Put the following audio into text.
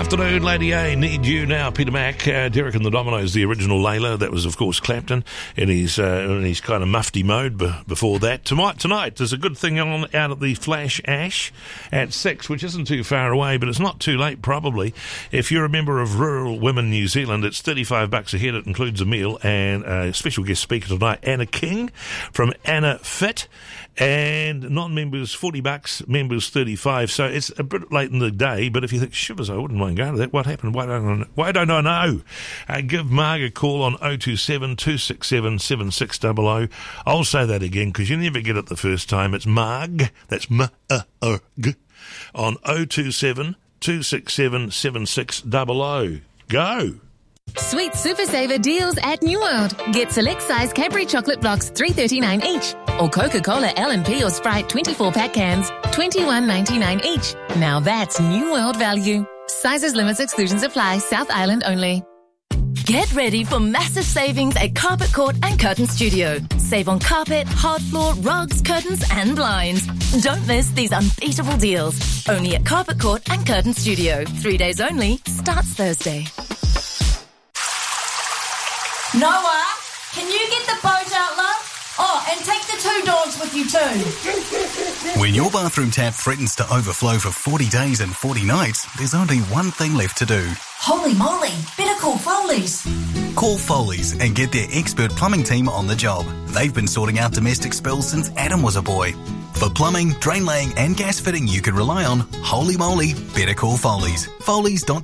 Afternoon, Lady A, Need You Now, Peter Mac, Derek and the Dominoes, the original Layla. That was, of course, Clapton in his kind of mufti mode before that. Tonight, there's a good thing on out at the Flash Ash at 6, which isn't too far away, but it's not too late, probably. If you're a member of Rural Women New Zealand, it's $35 a head. It includes a meal and a special guest speaker tonight, Anna King from Anna Fit. And non-members, $40, members, $35. So it's a bit late in the day, but if you think, shivers, I wouldn't mind going to that. What happened? Why don't I know? Give Marg a call on 027 267 7600. I'll say that again because you never get it the first time. It's Marg, that's M-A-R-G, on 027 267 7600. Go! Sweet Super Saver deals at New World. Get select size Cadbury chocolate blocks, $3.39 each. Or Coca-Cola L&P or Sprite 24-pack cans, $21.99 each. Now that's New World value. Sizes, limits, exclusions apply. South Island only. Get ready for massive savings at Carpet Court and Curtain Studio. Save on carpet, hard floor, rugs, curtains and blinds. Don't miss these unbeatable deals. Only at Carpet Court and Curtain Studio. 3 days only. Starts Thursday. Noah, can you get the boat out, love? Oh, and take the 2 dogs with you too. When your bathroom tap threatens to overflow for 40 days and 40 nights, there's only one thing left to do. Holy moly, better call Foley's. Call Foley's and get their expert plumbing team on the job. They've been sorting out domestic spills since Adam was a boy. For plumbing, drain laying and gas fitting you can rely on, holy moly, better call Foley's. Foley's.com.